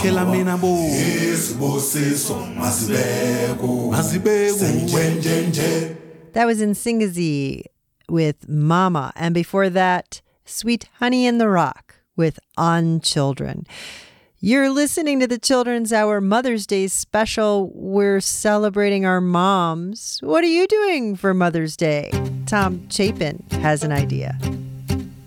Wakhela mina bo. That was Nsingazi with Mama. And before that, Sweet Honey in the Rock with On Children. You're listening to the Children's Hour Mother's Day special. We're celebrating our moms. What are you doing for Mother's Day? Tom Chapin has an idea.